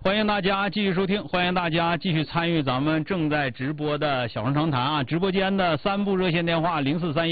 欢迎大家继续收听，欢迎大家继续参与咱们正在直播的小声长谈啊！直播间的3部热线电话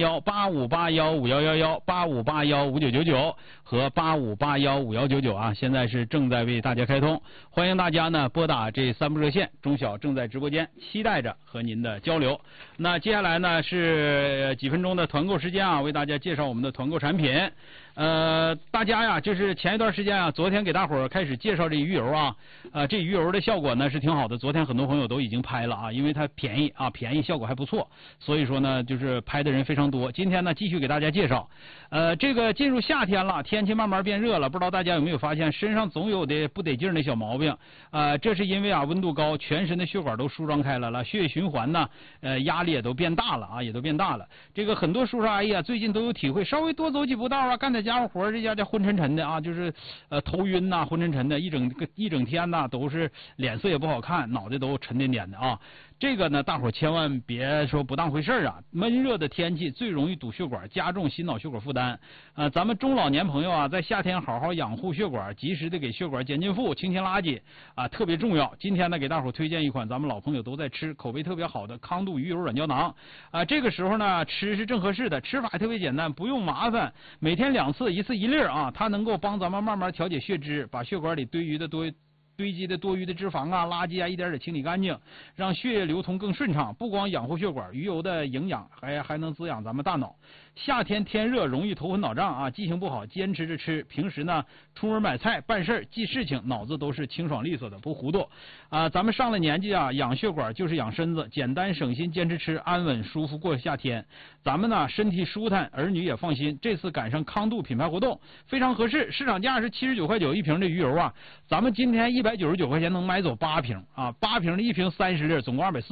043185815111、85815999和85815199啊，现在是正在为大家开通，欢迎大家呢拨打这3部热线，钟晓正在直播间，期待着和您的交流。那接下来呢是几分钟的团购时间啊，为大家介绍我们的团购产品。大家呀，就是前一段时间啊，昨天给大伙儿开始介绍这鱼油啊，这鱼油的效果呢是挺好的。昨天很多朋友都已经拍了啊，因为它便宜啊，便宜效果还不错，所以说呢，就是拍的人非常多。今天呢，继续给大家介绍，这个进入夏天了，天气慢慢变热了，不知道大家有没有发现身上总有的不得劲儿的小毛病？这是因为啊温度高，全身的血管都舒张开来了，血液循环呢，压力也都变大了啊，也都变大了。这个很多叔叔阿姨啊，最近都有体会，稍微多走几步道啊，干点家务活，这家昏沉沉的啊，就是头晕呐，昏沉沉的，一整天呐都是脸色也不好看，脑袋都沉甸甸的啊。这个呢，大伙千万别说不当回事啊！闷热的天气最容易堵血管，加重心脑血管负担。咱们中老年朋友啊，在夏天好好养护血管，及时的给血管减紧负、清清垃圾啊，特别重要。今天呢，给大伙推荐一款咱们老朋友都在吃、口碑特别好的康度鱼油软胶囊啊。这个时候呢，吃是正合适的，吃法特别简单，不用麻烦，每天2次，1次1粒啊。它能够帮咱们慢慢调节血脂，把血管里堆积的多余的脂肪啊、垃圾啊，一点点清理干净，让血液流通更顺畅。不光养护血管，鱼油的营养还能滋养咱们大脑。夏天天热容易头昏脑胀啊，记性不好，坚持着吃。平时呢，出门买菜、办事、记事情，脑子都是清爽利索的，不糊涂啊。咱们上了年纪啊，养血管就是养身子，简单省心，坚持吃，安稳舒服过夏天。咱们呢，身体舒坦，儿女也放心。这次赶上康度品牌活动，非常合适，市场价是79块9一瓶的鱼油啊，咱们今天199块钱能买走8瓶啊，8瓶的1瓶30粒，总共240。